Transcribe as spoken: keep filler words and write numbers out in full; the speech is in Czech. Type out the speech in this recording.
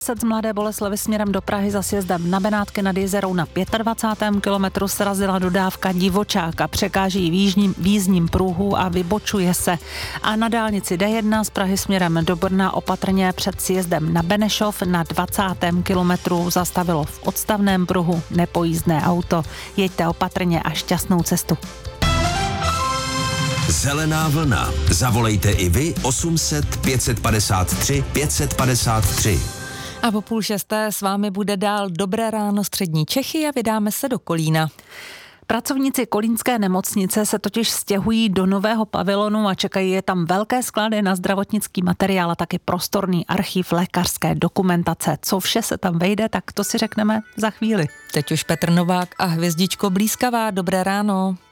Z Mladé Boleslavi směrem do Prahy za sjezdem na Benátky nad Jizerou na dvacátém pátém kilometru srazila dodávka divočáka, překáží v jížním, v jízdním pruhu a vybočuje se. A na dálnici D jedna z Prahy směrem do Brna opatrně před sjezdem na Benešov na dvacátém kilometru zastavilo v odstavném pruhu nepojízdné auto. Jeďte opatrně a šťastnou cestu. Zelená vlna. Zavolejte i vy osm set pět set padesát tři pět set padesát tři. A po půl šesté s vámi bude dál Dobré ráno střední Čechy a vydáme se do Kolína. Pracovníci kolínské nemocnice se totiž stěhují do nového pavilonu a čekají je tam velké sklady na zdravotnický materiál a taky prostorný archiv lékařské dokumentace. Co vše se tam vejde, tak to si řekneme za chvíli. Teď už Petr Novák a hvězdičko blízkavá. Dobré ráno.